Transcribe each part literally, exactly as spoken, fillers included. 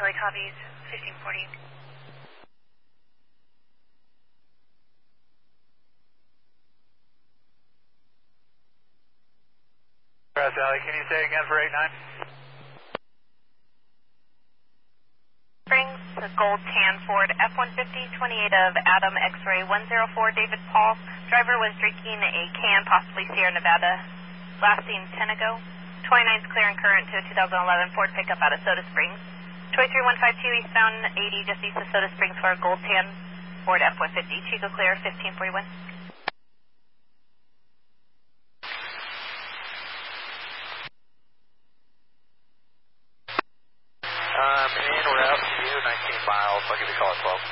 Charlie copies, fifteen forty. Grass Valley, can you say again for eight nine? Springs, the Gold Tan Ford F one fifty, twenty-eight of Adam X-Ray one zero four, David Paul. Driver was drinking a can, possibly Sierra Nevada, last seen ten ago. twenty-nine's clear and current to a two thousand eleven Ford pickup out of Soda Springs. twenty-three one five two eastbound eighty, just east of Soda Springs for a Gold Tan Ford F one fifty. Chico clear, fifteen forty-one. Um, in route to you, nineteen miles. I'll give you a call at twelve.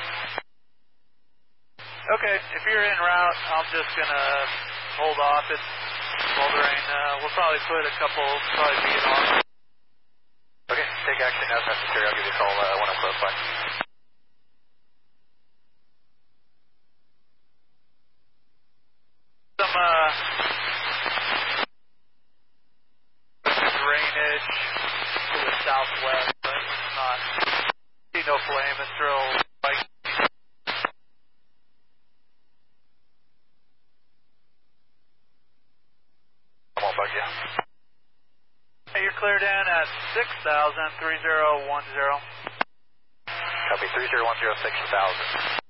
Okay, if you're en route, I'm just going to hold off. It's smoldering. Uh, we'll probably put a couple, probably be on. Okay, take action as necessary. I'll give you a call uh, when I'm close by. Some uh, drainage to the southwest, but it's not, see no flame. It's real, like, I won't bug you. hey, you're cleared in at six thousand, three zero one zero. Copy, three zero one zero, six thousand.